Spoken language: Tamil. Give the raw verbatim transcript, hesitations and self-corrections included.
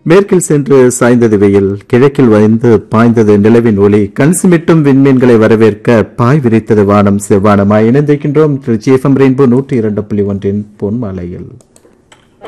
மேற்கில் சென்று சாய்ந்தது வெயில், கிழக்கில் வந்து பாய்ந்தது நிலவின் ஒளி, கண் சிமிட்டும் விண்மீன்களை வரவேற்க பாய் விரித்தது வானம் செவ்வானமாய். இணைந்திருக்கின்றோம் ஜிஎஃப்எம் ரெயின்போ நூற்றி இரண்டு புள்ளி ஒன்றின் பொன்மாலையில்.